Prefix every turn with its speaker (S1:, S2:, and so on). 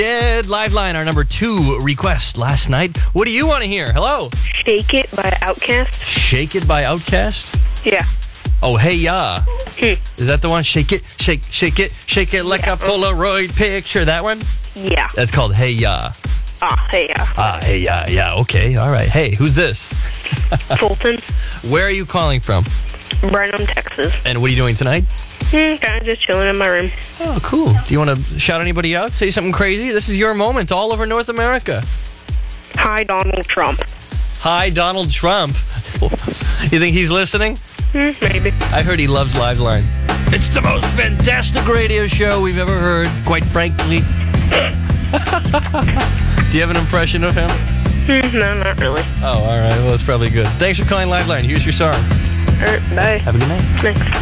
S1: Did Liveline, our number 2 request last night. What do you want to hear? Hello?
S2: Shake It by Outkast.
S1: Shake It by Outkast?
S2: Yeah.
S1: Oh, Hey Ya. Is that the one? Shake it, shake it like a Polaroid picture. That one?
S2: Yeah.
S1: That's called Hey Ya.
S2: Hey Ya.
S1: Hey Ya, yeah, okay, all right. Hey, who's this?
S2: Fulton.
S1: Where are you calling from?
S2: Brenham, Texas.
S1: And what are you doing tonight?
S2: Kind of just chilling in my room.
S1: Oh, cool. Do you want to shout anybody out? Say something crazy? This is your moment all over North America.
S2: Hi, Donald Trump.
S1: Hi, Donald Trump. You think he's listening?
S2: Maybe.
S1: I heard he loves Liveline. It's the most fantastic radio show we've ever heard, quite frankly. Do you have an impression of him?
S2: No, not really.
S1: Oh, all right. Well, it's probably good. Thanks for calling Liveline. Here's your song.
S2: Alright, bye.
S1: Have a good night.
S2: Thanks.